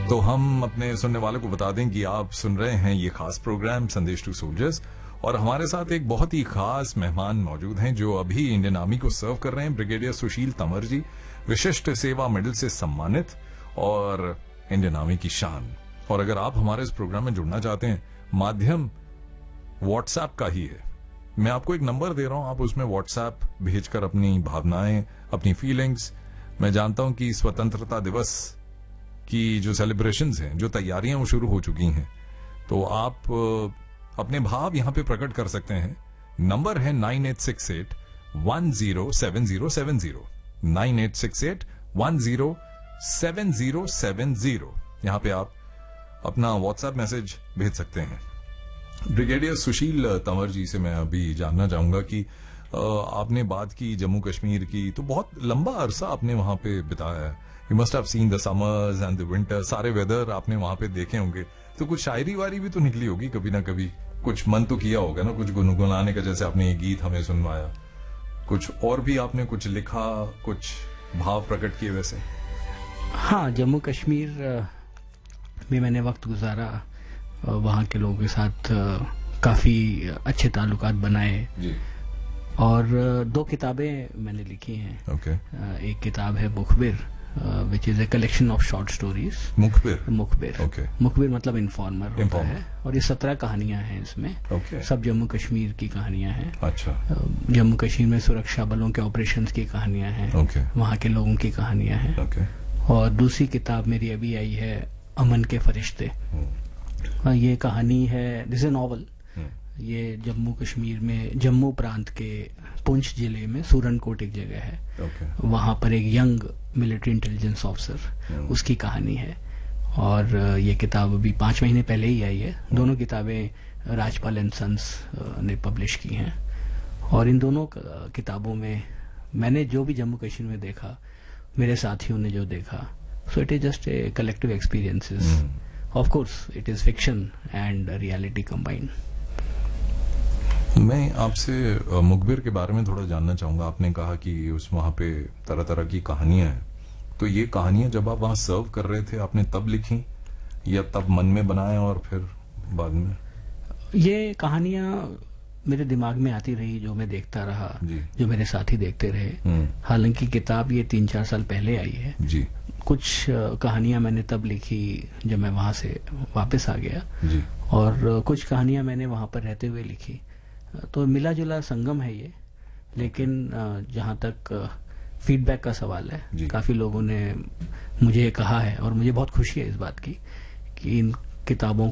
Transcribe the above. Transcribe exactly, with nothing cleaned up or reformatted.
तो हम अपने सुनने वालों को बता दें कि आप सुन रहे हैं ये खास प्रोग्राम संदेश टू सोल्जर्स, और हमारे साथ एक बहुत ही खास मेहमान मौजूद हैं जो अभी इंडियन आर्मी को सर्व कर रहे हैं। ब्रिगेडियर सुशील तंवर जी, विशिष्ट सेवा मेडल से सम्मानित और इंडियन आर्मी की शान। और अगर आप हमारे इस प्रोग्राम में जुड़ना चाहते हैं, माध्यम व्हाट्सएप का ही है। मैं आपको एक नंबर दे रहा हूं, आप उसमें व्हाट्सएप भेजकर अपनी भावनाएं, अपनी फीलिंग्स, मैं जानता हूं कि स्वतंत्रता दिवस की जो सेलिब्रेशंस हैं, जो तैयारियां वो शुरू हो चुकी हैं, तो आप अपने भाव यहां पे प्रकट कर सकते हैं। नंबर है nine eight six eight one zero seven zero seven zero, nine eight six eight one zero seven zero seven zero. यहां पे आप अपना व्हाट्सएप मैसेज भेज सकते हैं। ब्रिगेडियर सुशील तंवर जी से मैं अभी जानना चाहूंगा कि आपने बात की जम्मू कश्मीर की, तो बहुत लंबा अरसा आपने वहां पे बिताया है। You must have seen the summers and the winter, सारे वेदर आपने वहां पे देखे होंगे, तो कुछ शायरी वारी भी तो निकली होगी कभी ना कभी, कुछ मन तो किया होगा ना कुछ गुनगुनाने का, जैसे आपने ये गीत हमें सुनवाया, कुछ और भी आपने कुछ लिखा, कुछ भाव प्रकट किए वैसे? हाँ, जम्मू कश्मीर में मैंने वक्त गुजारा, वहाँ के लोगों के साथ काफ़ी अच्छे ताल्लुकात बनाए जी। और दो किताबें मैंने लिखी हैं। okay. एक किताब है मुखबिर, which is a collection of short stories. मुखबिर मुखबिर okay. मुखबिर मतलब इन्फॉर्मर होता Informer. है, और ये सत्रह कहानियां हैं इसमें। okay. सब जम्मू कश्मीर की कहानियां हैं। अच्छा। जम्मू कश्मीर में सुरक्षा बलों के ऑपरेशंस की कहानियां हैं। okay. वहाँ के लोगों की कहानियां हैं। okay. और दूसरी किताब मेरी अभी आई है, अमन के फरिश्ते। hmm. ये कहानी है, दिस ए नॉवल। ये जम्मू कश्मीर में, जम्मू प्रांत के पुंछ जिले में सूरनकोट एक जगह है, okay. वहां पर एक young military intelligence officer, hmm. उसकी कहानी है। और ये किताब अभी पांच महीने पहले ही आई है। hmm. दोनों किताबें राजपाल एंड सन्स ने पब्लिश की हैं। और इन दोनों किताबों में मैंने जो भी जम्मू कश्मीर में देखा, मेरे साथियों ने जो देखा, so it is just a collective experiences. Of course it is fiction and reality combined. मैं आपसे मुखबिर के बारे में थोड़ा जानना चाहूंगा। आपने कहा कि उस वहां पे तरह तरह की कहानियां हैं, तो ये कहानियां जब आप वहां सर्व कर रहे थे, आपने तब लिखी या तब मन में बनाया और फिर बाद में? ये कहानियां मेरे दिमाग में आती रही, जो मैं देखता रहा, जो मेरे साथी देखते रहे। हालांकि किताब ये तीन चार साल पहले आई है जी। कुछ कहानियां मैंने तब लिखी जब मैं वहां से वापस आ गया जी। और कुछ कहानियां मैंने वहां पर रहते हुए लिखी। तो मिला जुला संगम है ये। लेकिन जहां तक फीडबैक का सवाल है, काफी लोगों ने मुझे कहा है और मुझे बहुत खुशी है इस बात की कि इन किताबों